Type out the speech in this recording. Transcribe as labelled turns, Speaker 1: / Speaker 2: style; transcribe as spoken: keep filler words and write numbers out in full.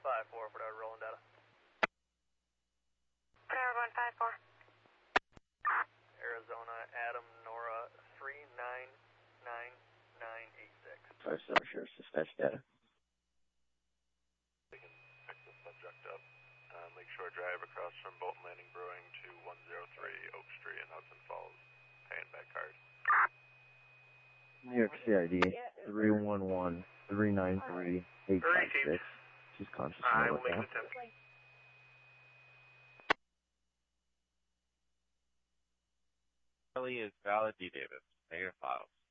Speaker 1: five four for that rolling data.
Speaker 2: Tower one five four.
Speaker 1: Arizona, Adam, Nora, three nine nine nine eight six.
Speaker 3: Five star Sheriff, dispatch data.
Speaker 4: They can pick the subject up. Uh, Lakeshore Drive across from Bolton Landing Brewing to one oh three Oak Street in Hudson Falls. Paying by card.
Speaker 3: New York C I D, three one one, three nine three, eight five six. She's conscious
Speaker 5: I
Speaker 3: now.
Speaker 5: will make an attempt.
Speaker 6: Charlie is valid D. Davis. Pay your files.